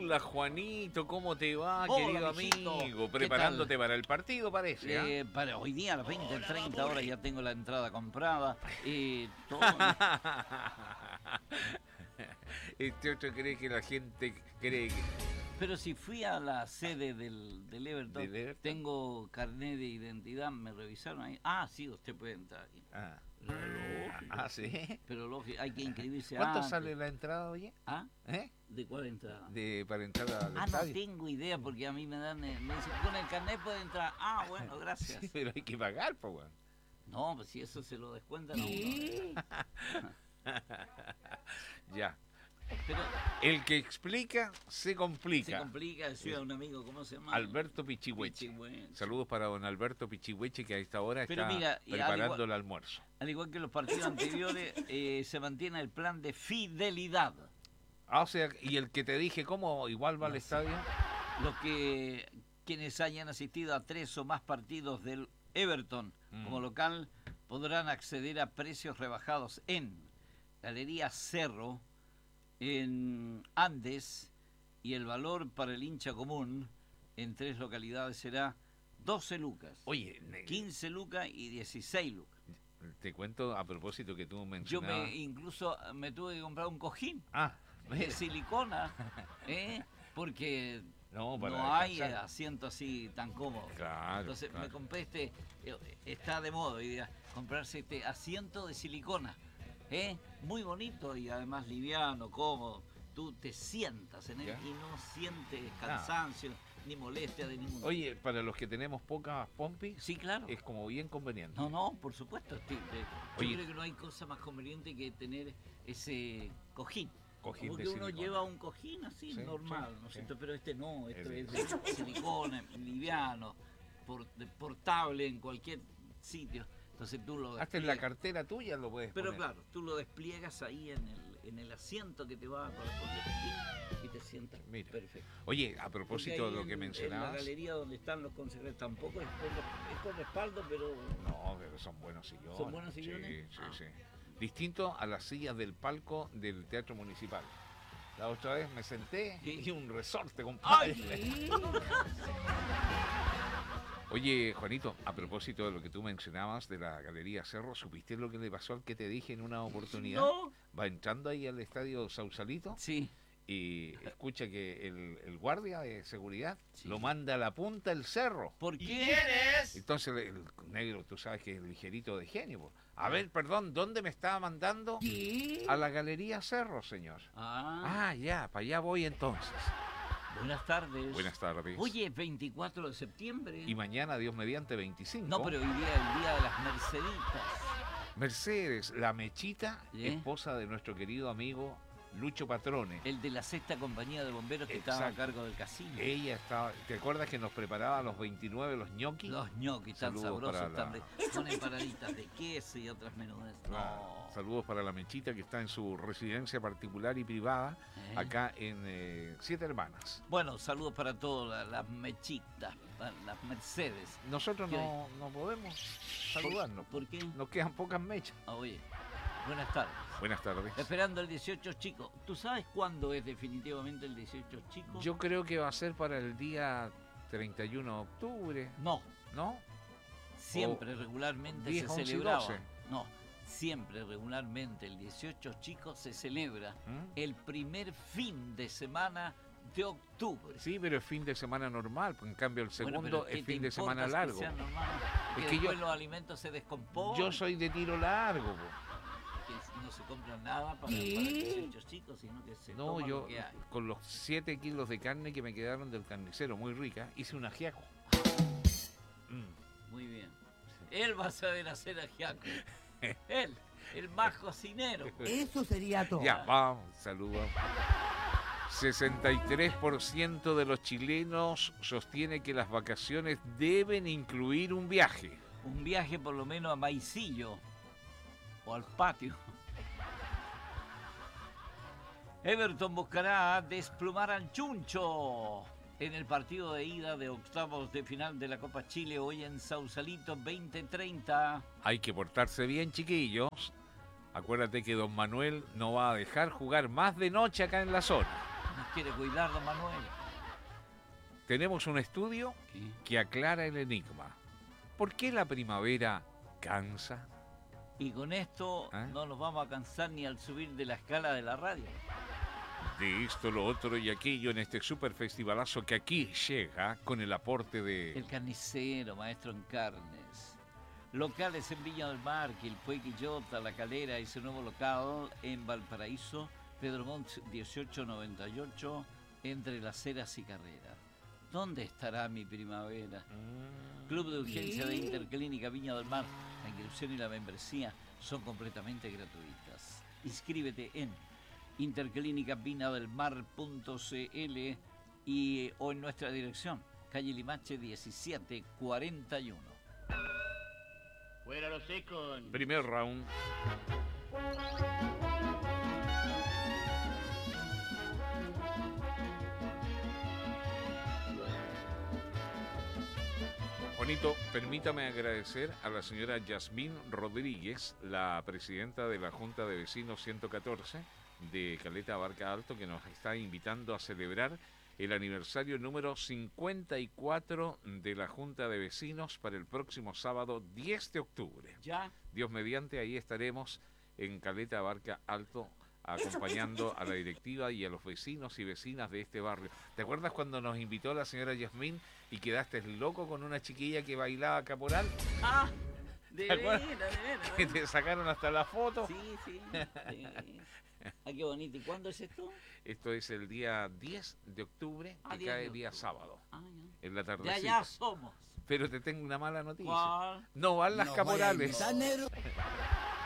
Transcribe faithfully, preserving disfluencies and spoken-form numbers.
Hola Juanito, ¿cómo te va, Hola, querido mijito. amigo? Preparándote para el partido, parece. Eh, ¿eh? para hoy día a las veinte treinta horas ya tengo la entrada comprada. Eh, todo. Este otro cree que la gente cree que... Pero si fui a la sede del, del Everton, ¿Del Everton? tengo carnet de identidad, me revisaron ahí. Ah, sí, usted puede entrar ahí. Ah, Lógico. ah, ¿sí? Pero lógico, hay que inscribirse ¿Cuánto antes. sale la entrada, oye? ¿Ah? ¿Eh? ¿De cuál entrada? De, para entrar al Ah, no estadio. tengo idea porque a mí me dan, eh, me dicen, con el carnet puede entrar. Ah, bueno, gracias. Sí, pero hay que pagar, pues, weón. No, pues si eso se lo descuentan a uno. Ya. Pero El que explica se complica. se complica, decía un amigo, ¿cómo se llama? Alberto Pichigüeche. Pichigüeche. Saludos para don Alberto Pichigüeche, que a esta hora Pero está mira, y al preparando igual- el almuerzo. Al igual que los partidos anteriores, eh, se mantiene el plan de fidelidad. Ah, o sea, y el que te dije, ¿cómo igual va al No sé. estadio? Los que quienes hayan asistido a tres o más partidos del Everton Mm. como local podrán acceder a precios rebajados en Galería Cerro, en Andes, y el valor para el hincha común en tres localidades será doce lucas, Oye, ne- quince lucas y dieciséis lucas. te cuento a propósito que tú Yo mencionabas... me incluso me tuve que comprar un cojín Ah, de mira. silicona, ¿eh? Porque No, para no hay descansar. asiento así tan cómodo. Claro, Entonces claro. me compré este, eh, está de moda hoy día, comprarse este asiento de silicona, ¿eh? Muy bonito y además liviano, cómodo. Tú te sientas en él Ya. y no sientes cansancio ni molestia de ningún Oye, para los que tenemos pocas pompis, Sí, claro. es como bien conveniente. No, no, por supuesto. Este, de- Oye. Yo creo que no hay cosa más conveniente que tener ese cojín. Cojín Como de que uno silicona. lleva un cojín así, Sí, normal, sí, ¿no es sí. cierto? Pero este no, esto Es es de silicona, liviano, por- de- portable en cualquier sitio. Entonces tú lo Hasta en la despliegas. cartera tuya lo puedes Pero poner. claro, tú lo despliegas ahí en el, en el asiento que te va a corresponder y, y te sientas Mira. perfecto. Oye, a Porque propósito ahí de lo en- que En la mencionabas... galería donde están los consejeros tampoco es con, es con respaldo, pero... No, pero son buenos sillones. ¿Son buenos sillones? Sí, sí, Ah. sí. Distinto a las sillas del palco del Teatro Municipal. La otra vez me senté Sí. y un resorte, compadre. ¡Ay! Oye, Juanito, a propósito de lo que tú mencionabas de la Galería Cerro, ¿supiste lo que le pasó al que te dije en una oportunidad? No. Va entrando ahí al estadio Sausalito Sí. y escucha que el, el guardia de seguridad Sí. lo manda a la punta del cerro. ¿Por qué? Entonces el negro, tú sabes que es ligerito de genio. Po. A ver, perdón, ¿dónde me estaba mandando? A la Galería Cerro, señor. Ah, Ah, ya, para allá voy entonces. buenas tardes. Buenas tardes. Oye, veinticuatro de septiembre. Y mañana, Dios mediante, veinticinco. No, pero hoy día es el día de las Merceditas. Mercedes, la Mechita, ¿Eh? esposa de nuestro querido amigo Lucho Patrone. El de la sexta compañía de bomberos que estaba a Exacto. cargo del casino. Ella estaba, ¿te acuerdas que nos preparaba a los veintinueve los ñoquis? Los ñoquis tan Saludos sabrosos, para tan la- de- con empanaditas de queso y otras menudas. Claro. No. Saludos para la Mechita que está en su residencia particular y privada, ¿Eh? acá en eh, Siete Hermanas. Bueno, saludos para todas las mechitas, para las Mercedes. Nosotros ¿Qué no, no podemos saludarnos. ¿Por qué? Nos quedan pocas mechas. Ah, oye, buenas tardes. Buenas tardes. Esperando el dieciocho chico. ¿Tú sabes cuándo es definitivamente el dieciocho chico? Yo creo que va a ser para el día treinta y uno de octubre, No, ¿no? siempre O regularmente diez, se once y celebraba. doce. No, siempre regularmente el dieciocho chico se celebra ¿Mm? el primer fin de semana de octubre. Sí, pero es fin de semana normal, pues en cambio el Bueno, segundo pero ¿qué es te fin de importa semana que largo. sea normal? Que, Es que después yo- los alimentos se descomponen. Yo soy de tiro largo, po. Que no se compra nada para, para el dieciocho chico, sino que se No, toma yo lo que hay. con los siete kilos de carne que me quedaron del carnicero, muy rica, hice un ajiaco. Mm. Muy bien. Él va a saber hacer ajiaco. Él, el más cocinero. Eso sería todo. Ya, vamos, saludos. sesenta y tres por ciento de los chilenos sostiene que las vacaciones deben incluir un viaje. Un viaje por lo menos a Maicillo o al patio. Everton buscará desplumar al Chuncho en el partido de ida de octavos de final de la Copa Chile hoy en Sausalito veinte treinta. Hay que portarse bien, chiquillos. Acuérdate que don Manuel no va a dejar jugar más de noche acá en la zona. Nos quiere cuidar, don Manuel. Tenemos un estudio ¿Qué? que aclara el enigma. ¿Por qué la primavera cansa? Y con esto ¿Ah? no nos vamos a cansar ni al subir de la escala de la radio. De esto, lo otro y aquello en este super festivalazo que aquí llega con el aporte de... El carnicero, maestro en carnes. Locales en Viña del Mar, Quilpué, Quillota, La Calera y su nuevo local en Valparaíso, Pedro Montt dieciocho noventa y ocho, entre Las Heras y Carrera. ¿Dónde estará mi primavera? Club de Urgencia de Interclínica Viña del Mar. La inscripción y la membresía son completamente gratuitas. Inscríbete en interclínica viña del mar punto c l y o en nuestra dirección, calle Limache diecisiete cuarenta y uno. Fuera los secos. Primer round. Bonito, permítame agradecer a la señora Yasmín Rodríguez, la presidenta de la Junta de Vecinos ciento catorce de Caleta Barca Alto, que nos está invitando a celebrar el aniversario número cincuenta y cuatro de la Junta de Vecinos para el próximo sábado diez de octubre. ¿Ya? Dios mediante, ahí estaremos en Caleta Barca Alto acompañando a la directiva y a los vecinos y vecinas de este barrio. ¿Te acuerdas cuando nos invitó la señora Yasmín y quedaste loco con una chiquilla que bailaba caporal? Ah, de ¿Te veras, acuerdas? de veras. Que te sacaron hasta la foto. Sí, sí, sí. Ah, qué bonito. ¿Y cuándo es esto? Esto es el día diez de octubre, Ah, que diez de cae día octubre. sábado, Ah, en la ya. tardecita. Ya, ya somos. Pero te tengo una mala noticia. ¿Cuál? No van las No caporales. vaya a gritar, negro.